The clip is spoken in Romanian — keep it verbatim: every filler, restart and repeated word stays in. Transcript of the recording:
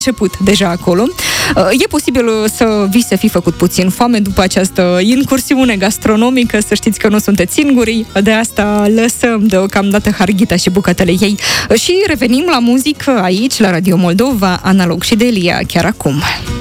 început deja acolo. E posibil să vi se fi făcut puțin foame după această incursiune gastronomică, să știți că nu sunteți singurii, de asta lăsăm deocamdată Harghita și bucatele ei și revenim la muzică aici, la Radio Moldova, Analog și Delia, chiar acum.